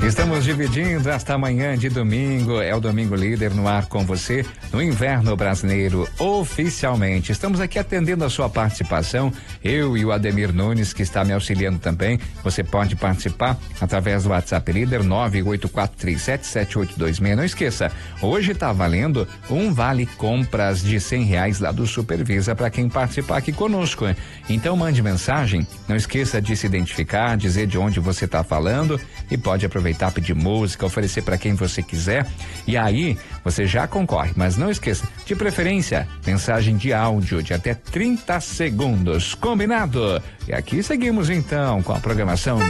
Estamos dividindo esta manhã de domingo, é o Domingo Líder no ar com você, no Inverno Brasileiro, oficialmente. Estamos aqui atendendo a sua participação, eu e o Ademir Nunes, que está me auxiliando também. Você pode participar através do WhatsApp Líder 984377826. Não esqueça, hoje está valendo um vale compras de R$100 lá do Supervisa para quem participar aqui conosco. Então mande mensagem, não esqueça de se identificar, dizer de onde você está falando e pode aproveitar, pedir música, oferecer para quem você quiser e aí você já concorre, mas não esqueça, de preferência, mensagem de áudio de até 30 segundos, combinado? E aqui seguimos então com a programação